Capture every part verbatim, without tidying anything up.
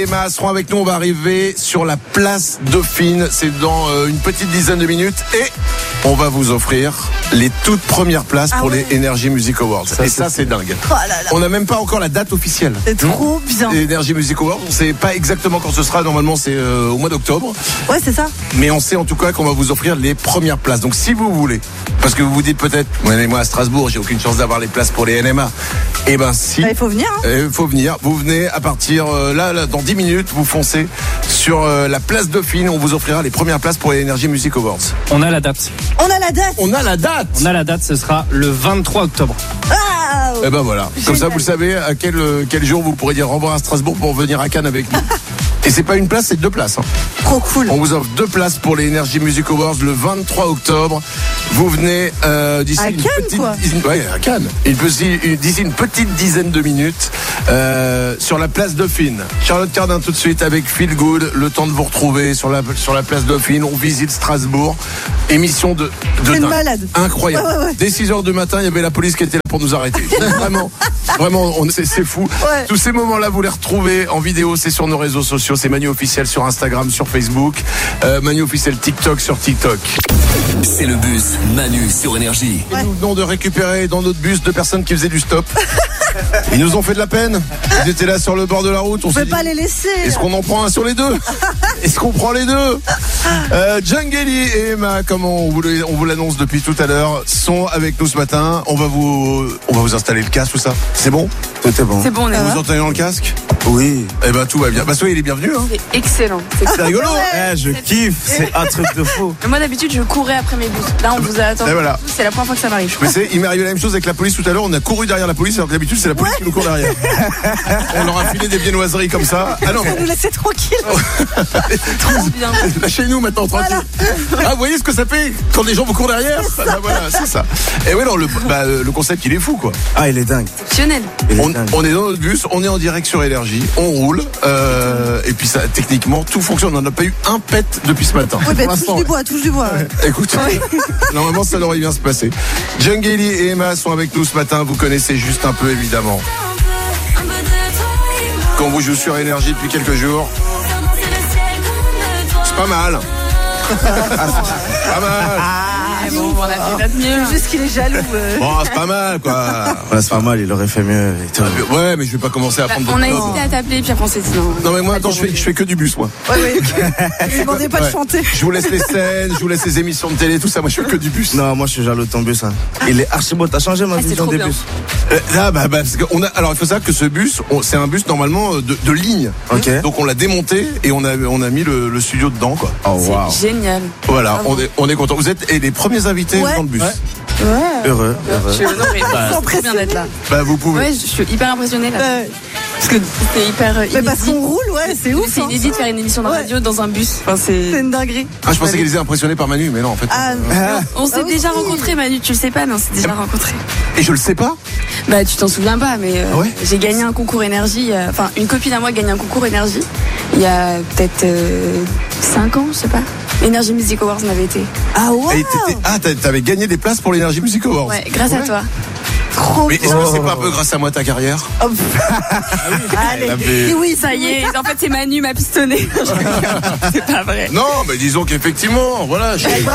et Emma seront avec nous. On va arriver sur la place Dauphine. C'est dans euh, une petite dizaine de minutes. Et on va vous offrir les toutes premières places ah pour ouais. les Energy Music Awards. Ça, et ça, c'est dingue. Oh là là. On n'a même pas encore la date officielle. C'est trop bien. Les Energy Music Awards, on ne sait pas exactement quand ce sera. Normalement, c'est euh, au mois d'octobre. Ouais, c'est ça. Mais on sait en tout cas qu'on va vous offrir les premières places. Donc, si vous voulez, parce que vous vous dites peut-être, moi à Strasbourg, j'ai aucune chance d'avoir les places pour les N M A. Eh ben, si. Il bah, faut venir. Il hein. euh, faut venir. Vous venez à partir euh, là, là, dans dix minutes, vous foncez sur euh, la place Dauphine. On vous offrira les premières places pour les Energy Music Awards. On a la date. On a la date. On a la date. On a la date. Ce sera le vingt-trois octobre. Ah. Et ben voilà. Génial. Comme ça, vous le savez à quel quel jour vous pourrez dire au revoir à Strasbourg pour venir à Cannes avec nous. Et c'est pas une place, c'est deux places. Hein. Trop cool. On vous offre deux places pour les Energy Music Awards le vingt-trois octobre. Vous venez euh, d'ici à une Cannes, petite, quoi. D'ici, ouais, à Cannes. D'ici une petite dizaine de minutes euh, sur la place Dauphine. Charlotte Cardin tout de suite avec Feel Good. Le temps de vous retrouver sur la sur la place Dauphine. On visite Strasbourg. Émission de, de dingue. Malade. Incroyable. Ouais, ouais, ouais. Dès six heures du matin, il y avait la police qui était là pour nous arrêter. Vraiment, vraiment, on, c'est, c'est fou. Ouais. Tous ces moments-là, vous les retrouvez en vidéo. C'est sur nos réseaux sociaux. C'est Manu officiel sur Instagram, sur Facebook. Euh, Manu officiel TikTok sur TikTok. C'est le bus Manu sur Énergie. Ouais. Nous venons de récupérer dans notre bus deux personnes qui faisaient du stop. Ils nous ont fait de la peine. Ils étaient là sur le bord de la route. On ne peut dit, pas les laisser. Est-ce qu'on en prend un sur les deux? Est-ce qu'on prend les deux? euh, Djangeli et Emma, comme on vous, on vous l'annonce depuis tout à l'heure, sont avec nous ce matin. On va vous, on va vous installer le casque, tout ça. C'est bon? Tout est bon. C'est bon, on est Vous entendez dans le casque? Oui. Eh ben tout va bien. Bah soyez les bienvenus. Hein. C'est excellent. C'est, c'est rigolo. Ouais, je kiffe. C'est un truc de fou. Mais moi d'habitude je courais après mes bus. Là on vous a attendu. Voilà. C'est la première fois que ça m'arrive. Mais c'est, il m'est arrivé la même chose avec la police tout à l'heure. On a couru derrière la police alors que d'habitude c'est la police ouais. qui nous court derrière. On leur a filé des viennoiseries comme ça. Ah non. Ça nous laissait tranquille. Trop bien. Lâchez-nous maintenant tranquille. Voilà. Ah vous voyez ce que ça fait quand les gens vous courent derrière. C'est bah, voilà, c'est ça. Et ouais non le, bah, le concept il est fou quoi. Ah il est dingue. Exceptionnel. On, on est dans notre bus, on est en direct sur Énergie, on roule euh, et puis ça techniquement tout fonctionne. On n'a pas eu un pet depuis ce matin. Oui, bah, touche du bois, touche du bois. Ouais. Écoute, oui. Normalement ça devrait bien se passer. Djangeli et Emma sont avec nous ce matin. Vous connaissez juste un peu évidemment. Quand vous jouez sur Énergie depuis quelques jours, c'est pas mal. Pas mal. Ah, bon, on a fait notre mieux. Juste qu'il est jaloux. Euh. Bon, c'est pas mal quoi. Ouais, c'est pas mal, il aurait fait mieux. Ouais, mais je vais pas commencer à bah, prendre. On a hésité à t'appeler, puis après on s'est dit non. Non, mais moi, attends, je fais, je fais que du bus, moi. Ouais, ouais. Je ne demandais pas ouais. de chanter. Je vous laisse les scènes, je vous laisse les émissions de télé, tout ça. Moi, je fais que du bus. Non, moi, je suis jaloux de ton bus. Hein. Il est archi beau. T'as changé ma ah, vision des bien. bus. Euh, ah, bah, bah, parce qu'on a. Alors, il faut savoir que ce bus, on, c'est un bus normalement de, de ligne. Ok. Donc, on l'a démonté et on a, on a mis le, le studio dedans, quoi. Oh, wow. C'est génial. Voilà, ah, on est, on est content. Vous êtes et les premiers invités ouais. dans le bus. Ouais. Ouais. Heureux, heureux. Je suis non, mais bah, c'est trop bien d'être là. Bah, vous pouvez. Ouais, je suis hyper impressionnée là. Euh, parce que c'est hyper inédit. Mais parce qu'on roule, ouais, c'est ouf. C'est inédit de faire une émission de radio ouais. dans un bus. Enfin, c'est... c'est une dinguerie. Ah, je pensais qu'elle était impressionnée par Manu, mais non, en fait. Ah, euh... On s'est ah, déjà oui. rencontrés, Manu, tu le sais pas, mais on s'est déjà rencontrés. Et je le sais pas? Bah, tu t'en souviens pas, mais euh, ah ouais j'ai gagné un concours énergie. Enfin, euh, une copine à moi a gagné un concours énergie il y a peut-être euh, cinq ans, je sais pas. Energy Music Awards on avait été. Ah ouais. Ah, t'avais gagné des places pour l'Energy Music Awards. Ouais, grâce ouais. à toi. Trop mais est-ce que c'est pas un peu grâce à moi ta carrière? Oh. Allez. Et oui, ça y est. En fait, c'est Manu m'a pistonné. C'est pas vrai. Non, mais disons qu'effectivement, voilà, je suis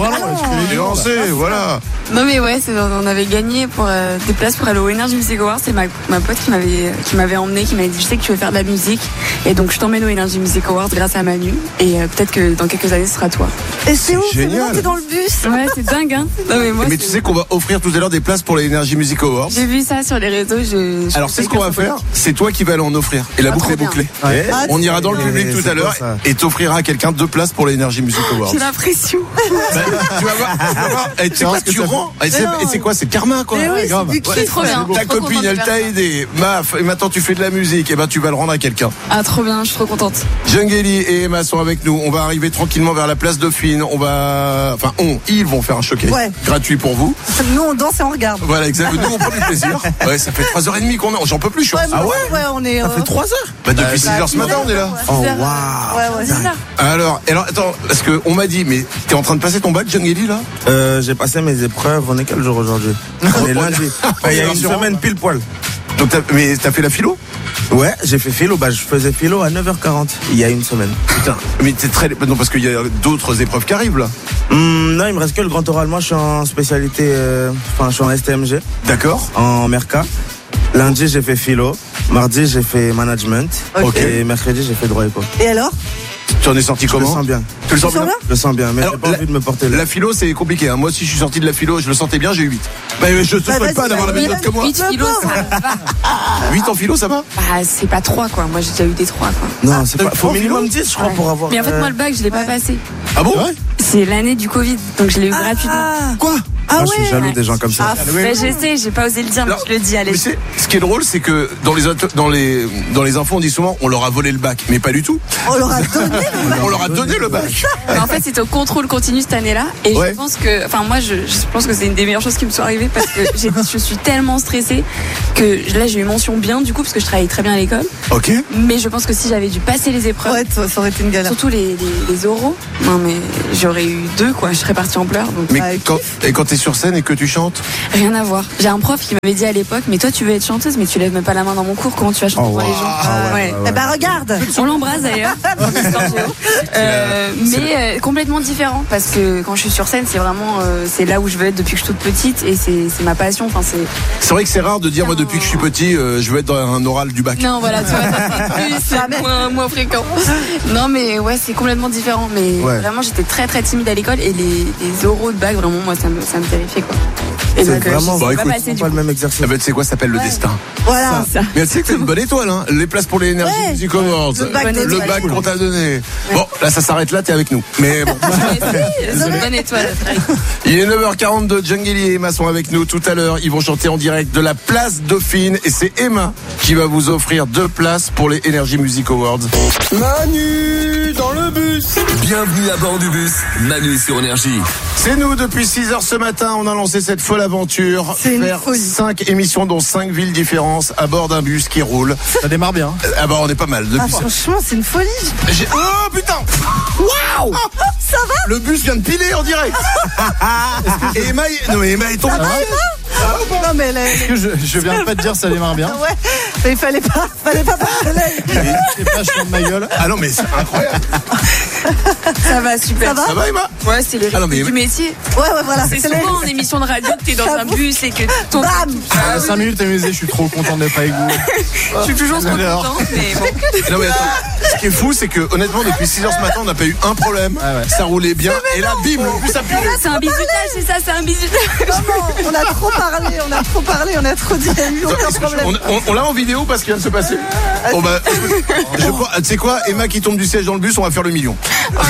nuancé, voilà. Non mais ouais, c'est, on avait gagné pour euh, des places pour aller au Energy Music Awards. C'est ma, ma pote qui m'avait qui m'avait emmené, qui m'avait dit je sais que tu veux faire de la musique et donc je t'emmène au Energy Music Awards grâce à Manu et euh, peut-être que dans quelques années ce sera toi. Et c'est, c'est ouf, génial. C'est t'es dans le bus. Ouais, c'est dingue hein. Non mais moi. Mais tu sais qu'on va offrir tout à l'heure des places pour les Energy Music Awards. J'ai vu ça sur les réseaux. Je, je Alors c'est ce qu'on va faire. C'est toi qui vas aller en offrir et la ah, boucle est bouclée. Ouais. Ah, on ira dans le public tout à l'heure et t'offrira à quelqu'un deux places pour les Energy Music Awards. J'ai l'impression. Bah, tu vas voir. Tu vas voir. Et tu sais quoi, tu rends. Et c'est quoi, c'est karma quoi. Oui, grave. C'est trop bien. Ta copine, elle t'a aidé. Maf, et maintenant tu fais de la musique. Et ben tu vas le rendre à quelqu'un. Ah trop bien, je suis trop contente. Djangeli et Emma sont avec nous. On va arriver tranquillement vers la place Dauphine. On va, enfin on, ils vont faire un showcase ouais. gratuit pour vous. Nous on danse et on regarde. Voilà, exactement. Nous on prend du plaisir. Ouais, ça fait trois heures trente qu'on est. J'en peux plus. Je suis ouais, ah ouais, ouais, on est. Ça euh... fait trois heures. Bah depuis six heures ce matin on est là. Oh waouh. Ouais, ouais, c'est ça. Alors, alors attends, parce que on m'a dit, mais t'es en train de passer ton bac, Djangeli là? Euh, j'ai passé mes épreuves. On est quel jour aujourd'hui? On est lundi. Il y a une semaine pile poil. Donc t'as, mais t'as fait la philo? Ouais, j'ai fait philo. Bah, je faisais philo à neuf heures quarante, il y a une semaine. Putain, mais t'es très. Non, parce qu'il y a d'autres épreuves qui arrivent là. Hum, non, il me reste que le grand oral. Moi, je suis en spécialité. euh, Enfin, je suis en S T M G, D'accord. en Merca. Lundi, j'ai fait philo. Mardi, j'ai fait management. Ok. Et mercredi, j'ai fait droit éco. Et alors? Tu en es sorti Je le comment? sens bien. Tu le sens Tu sens bien? bien Je le sens bien, mais Alors, j'ai pas la- envie de me porter là. La philo, c'est compliqué. Hein. Moi aussi, je suis sorti de la philo, je le sentais bien, j'ai eu huit. Bah, je te Bah, souhaite pas vas-y, d'avoir la même vas-y. note que moi. huit philo, ça va. huit en philo, ça va? Bah, c'est pas trois, quoi. Moi, j'ai déjà eu des trois, quoi. Non, c'est pas. t'as Faut pas minimum philo dix, je crois, Ouais. pour avoir. Mais en fait, euh, moi, le bac, je l'ai pas passé. Ah bon? C'est l'année du Covid, donc je l'ai eu gratuitement. Ah, Quoi? ah moi, je suis ouais. jaloux des gens comme ça. Ah, Bah, je sais, j'ai pas osé le dire, mais Alors, je le dis, allez. Mais c'est, ce qui est drôle, c'est que dans les, auto- dans les, dans les infos, on dit souvent, on leur a volé le bac. Mais pas du tout. on leur a donné. On leur a donné le bac. Mais en fait, c'était au contrôle continu cette année-là. Et Ouais. je pense que, enfin, moi, je, je pense que c'est une des meilleures choses qui me soit arrivée parce que j'ai- je suis tellement stressée que là, j'ai eu mention bien du coup parce que je travaillais très bien à l'école. Ok. Mais je pense que si j'avais dû passer les épreuves, Ouais, ça aurait été une galère. surtout les, les, les oraux, non mais j'aurais eu deux quoi, je serais partie en pleurs. Donc Mais Bah, quand, et quand t'es sur scène et que tu chantes? rien à voir. J'ai un prof qui m'avait dit à l'époque, mais toi tu veux être chanteuse, mais tu lèves même pas la main dans mon cours, comment tu vas chanter Oh, devant les wow. gens? Ah ouais, Ouais. ouais, Eh ben regarde. On l'embrasse d'ailleurs. Histoire géo. Euh, mais euh, complètement différent parce que quand je suis sur scène, c'est vraiment euh, c'est là où je veux être depuis que je suis toute petite et c'est c'est ma passion. Enfin c'est C'est vrai que c'est rare de dire, moi, depuis que je suis petit, euh, je veux être dans un oral du bac. non voilà tu vois ça, c'est plus c'est moins, moins fréquent. Non mais ouais c'est complètement différent. Mais Ouais. vraiment j'étais très très timide à l'école et les, les oraux de bac vraiment moi ça me ça me terrifiait quoi. Et C'est donc euh, vraiment je Bah, sais pas écoute, passer c'est du pas coup. le même exercice. Ah ben, tu sais quoi, ça s'appelle le destin. Voilà. Ça. Mais tu sais que c'est une bonne étoile, hein. Les places pour les Energy Ouais. Music Awards. Le bac de Le toi. bac qu'on t'a donné. Bon, là, ça s'arrête là, t'es avec nous. Mais bon. C'est une bonne étoile. Il est neuf heures quarante-deux, Djangeli et Emma sont avec nous tout à l'heure. Ils vont chanter en direct de la place Dauphine et c'est Emma qui va vous offrir deux places pour les Energy Music Awards. Manu dans le bus. Bienvenue à bord du bus, Manu sur Énergie. C'est nous depuis six heures ce matin, on a lancé cette folle aventure. C'est une Faire folie. cinq émissions dans cinq villes différentes à bord d'un bus qui roule. Ça démarre bien. Ah bah on est pas mal Ah, depuis. franchement, c'est une folie. J'ai- Oh putain. Waouh. Ça va? Le bus vient de piler en direct. Et Emma, est- non mais Emma est tombée. Non mais là, Est-ce que je, je viens pas de dire ça démarre bien? ouais, mais il fallait pas, fallait pas passer l'œil. C'est pas je de ma gueule. Ah non mais c'est incroyable. Ça va super. Ça va Ça va Emma? Ouais, c'est les Ah non, mais- risques du métier. Ouais, ouais, voilà. C'est les- souvent en émission de radio que t'es dans un J'avoue. bus et que ton. Bam. Il y a cinq minutes amusé, je suis trop content d'être avec vous. Je suis toujours trop Alors. contente, mais bon. Non mais attends, ce qui est fou c'est que honnêtement depuis six heures ce matin on n'a pas eu un problème, Ah ouais. ça roulait bien et là bim le bus a pilé. C'est un bisutage, c'est ça, c'est un bisutage. Maman, on a trop parlé, on a trop parlé, on a trop dit, il y a eu aucun Est-ce que je- problème. On, on- on l'a en vidéo parce qu'il vient de se passer. Bon bah, je crois, tu sais quoi, Emma qui tombe du siège dans le bus, on va faire le million.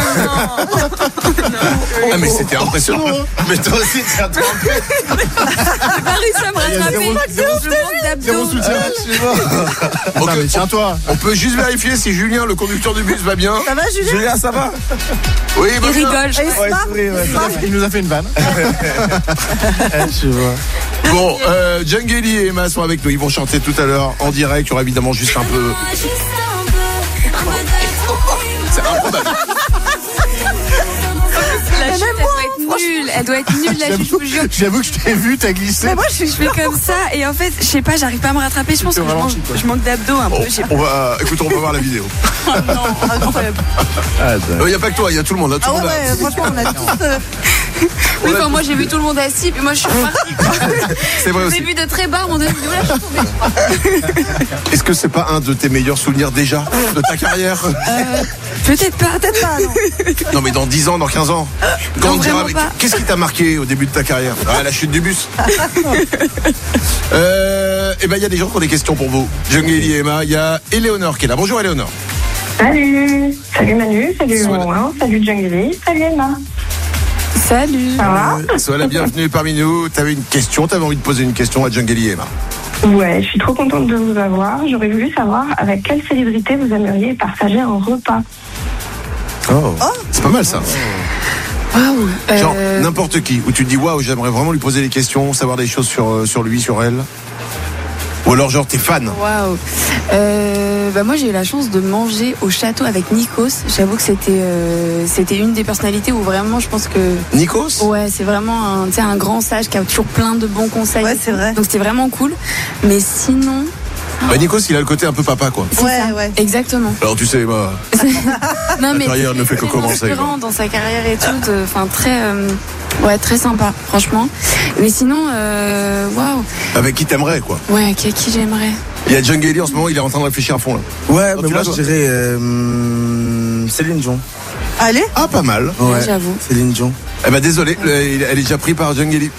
Ah mais c'était impressionnant. Mais toi aussi t'es un peu J'ai pas réussi à me rattraper. Je manque d'abdos. Attends, Ok, mais tiens-toi. on peut juste vérifier si Julien, le conducteur du bus, va bien. Ça va, Julien? Julien, ça va? Oui, Il va bien. rigole. je Et il crois. se marre? souris, ouais. Il se marre? Il nous a fait une vanne. Eh, je vois. Bon, euh, Djangeli et Emma sont avec nous. Ils vont chanter tout à l'heure en direct. Il y aura évidemment juste un peu. C'est improbable. La chute, elle doit être nulle. Elle doit être nulle, la chute, je vous jure. J'avoue que je t'ai vu, t'as glissé. Mais moi, je suis je fais comme ça et en fait, je sais pas, j'arrive pas à me rattraper. Je pense que je, vraiment manque- chic, quoi. je manque d'abdos un peu. On, je sais pas. on va, écoute, on va voir la vidéo. Incroyable. Il n'y a pas que toi, il y a tout le monde. Là, tout Ah le ouais, monde a- ouais, franchement, on a tous. euh, Oui, enfin, moi, j'ai vu tout le monde assis, puis moi, je suis repartie. C'est vrai J'ai aussi. vu de très bas, mon dieu, où là, je suis tombée. Est-ce que c'est pas un de tes meilleurs souvenirs déjà de ta carrière? Euh, Peut-être pas. Peut-être pas, non. Non, mais dans dix ans, dans quinze ans. Quand Non, on dira, vraiment mais pas. qu'est-ce qui t'a marqué au début de ta carrière? Ah, la chute du bus. euh, et ben, il y a des gens qui ont des questions pour vous. Djangeli et Emma, il y a Éléonore qui est là. Bonjour Éléonore. Salut, salut Manu, salut Sois là. Romain, salut Djangeli, salut Emma. Salut. Ça va? Sois la bienvenue parmi nous. T'avais une question, t'avais envie de poser une question à Djangeli et Emma. Ouais, je suis trop contente de vous avoir. J'aurais voulu savoir avec quelle célébrité vous aimeriez partager un repas. Oh. C'est pas mal ça. Waouh. Genre Euh, n'importe qui, où tu te dis waouh, j'aimerais vraiment lui poser des questions, savoir des choses sur, euh, sur lui, sur elle. Ou alors genre t'es fan. Waouh. Euh, bah moi j'ai eu la chance de manger au château avec Nikos. J'avoue que c'était euh, c'était une des personnalités où vraiment je pense que Nikos? ouais c'est vraiment un, tu sais, un grand sage qui a toujours plein de bons conseils. Ouais, c'est vrai. Donc c'était vraiment cool. Mais sinon Bah, Nikos, il a le côté un peu papa, quoi. C'est Ouais, ça. ouais. Exactement. Alors, tu sais, bah, Non, mais carrière c'est ne fait que très commencer, inspirant quoi. dans sa carrière et tout. de- Enfin, très, euh, ouais, très sympa, franchement. Mais sinon, euh, waouh. avec qui t'aimerais, quoi. Ouais, qui, qui j'aimerais. Il y a Djangeli en ce moment, il est en train de réfléchir à fond, là. Ouais, Oh, mais tu moi l'as, je toi dirais euh, hum, Céline Dion. Allez. Ah, pas mal. Ouais, j'avoue. Céline Dion. Eh ben, désolé, le- elle est déjà prise par Djangeli.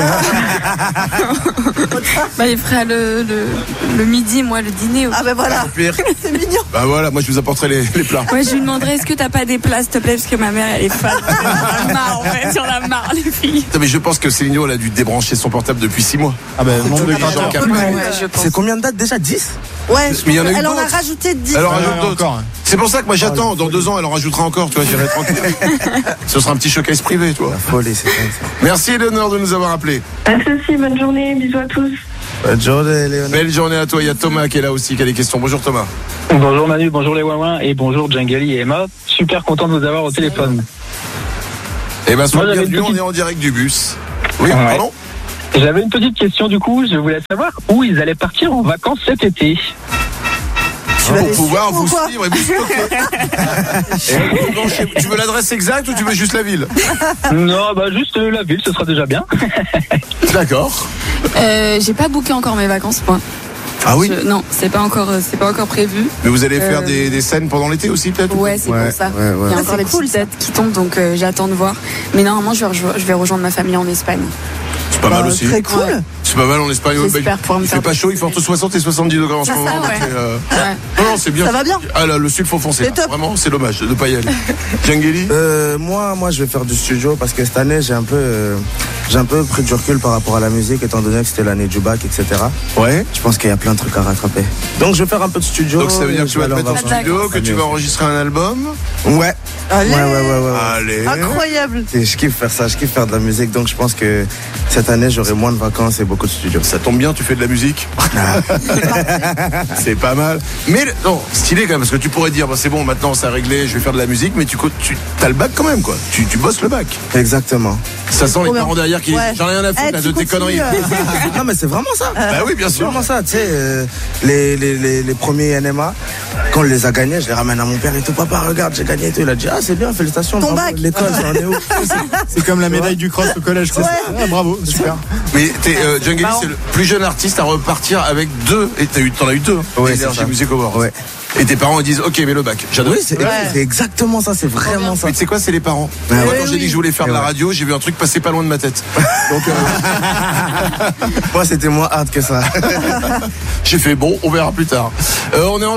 Bah, il fera le, le, le midi, moi, le dîner. Ah ben voilà, Pire. c'est mignon. Bah voilà, moi je vous apporterai les, les plats. Ouais, je lui demanderais est-ce que t'as pas des plats, s'il te plaît, parce que ma mère, elle est fan. J'en ai marre, en fait, j'en ai marre, les filles. Non, mais je pense que Céline Dion, elle a dû débrancher son portable depuis six mois. Ah ben, nombre de Les gens créateurs. qui appellent. Ouais, je pense. C'est combien de dates déjà? dix? Ouais, je Mais il y en a pense eu elle en a d'autres. rajouté dix. Alors, Ouais, rajoute ouais, d'autres. encore, hein. C'est pour ça que moi j'attends. Dans deux ans, elle en rajoutera encore. Tu vois, j'irai tranquille. Ce sera un petit showcase privé, tu vois. Folie, c'est ça. Merci Eleonore de nous avoir appelé. Pas de soucis, bonne journée, bisous à tous. Bonne journée, Léonard. Belle journée à toi. Il y a Thomas qui est là aussi, qui a des questions. Bonjour Thomas. Bonjour Manu, bonjour les Wawins et bonjour Djangeli et Emma. Super content de vous avoir au téléphone. Eh ben, sois Moi, j'avais bienvenue, une on petite- est en direct du bus. Oui, Ouais. pardon. J'avais une petite question du coup, je voulais savoir où ils allaient partir en vacances cet été. Tu vas Pour les pouvoir suivre ou vous quoi suivre et vous stocker. Et donc, je- tu veux l'adresse exacte ou tu veux juste la ville? Non, bah juste euh, la ville, ce sera déjà bien. D'accord. Euh, j'ai pas booké encore mes vacances, moi. Ah oui. Je- non, c'est pas encore, euh, c'est pas encore prévu. Mais vous allez faire Euh, des, des scènes pendant l'été aussi, peut-être? Ouais, c'est Ouais, pour ça. ouais, ouais. Il y a Ah, encore c'est des cool, petites ça. dates qui tombent, donc euh, j'attends de voir. Mais normalement, je vais, rejo- je vais rejoindre ma famille en Espagne. C'est pas mal Bah, aussi. Très cool. Ouais. C'est pas mal en Espagne. Ouais, J'espère bah, pouvoir me il fait faire pas des chaud, il fait entre soixante et soixante-dix degrés en ce C'est ça, moment. ouais. donc, euh, Ouais. Non, non, c'est bien. Ça va bien. Ah là, le sud faut foncer. C'est là. top. Vraiment, c'est dommage de ne pas y aller. Djangeli Euh, moi, moi, je vais faire du studio parce que cette année, j'ai un peu, euh, j'ai un peu pris du recul par rapport à la musique, étant donné que c'était l'année du bac, et cetera. Ouais. Je pense qu'il y a plein de trucs à rattraper. Donc, je vais faire un peu de studio. Donc ça veut dire que tu vas te aller mettre en vacances. studio, que tu vas enregistrer un album. Ouais. Allez. Ouais, ouais, ouais, ouais. ouais. Allez. Incroyable. Et je kiffe faire ça, je kiffe faire de la musique, donc je pense que cette année j'aurai moins de vacances et beaucoup de studio. Ça tombe bien, tu fais de la musique. C'est pas mal. Mais le- non, stylé quand même, parce que tu pourrais dire, bah, c'est bon, maintenant c'est réglé, je vais faire de la musique, mais tu, co- tu as le bac quand même, quoi. Tu, tu bosses le bac. Exactement. Ça sent les trop bien. parents derrière qui disent, Ouais. j'en ai rien à foutre Eh, là, tu de tes continues, conneries. euh. Non mais c'est vraiment ça. Bah oui, bien C'est sûr. vraiment ça, tu sais, euh, les, les, les, les premiers N M A, quand on les a gagnés, je les ramène à mon père et tout, papa, regarde, j'ai gagné et tout. Il a dit, ah, c'est bien, félicitations. Ton bravo, bac. L'école, ça en est où? C'est comme la médaille du cross au collège. quoi. Ah, bravo, super. Mais t'es, euh, Djangeli, c'est le plus jeune artiste à repartir avec deux, et t'as eu, t'en as eu deux, hein, Ouais, c'est Energy ça. Music Awards. Ouais. Et tes parents ils disent, ok, mais le bac, j'adore. Oui, c'est c'est exactement ça, c'est vraiment ça. Mais tu sais quoi, c'est les parents. Ah Moi, ouais. quand j'ai dit que je voulais faire de la Ouais. radio, j'ai vu un truc passer pas loin de ma tête. Donc, euh, Moi, c'était moins hard que ça. j'ai fait bon, on verra plus tard. Euh, on est en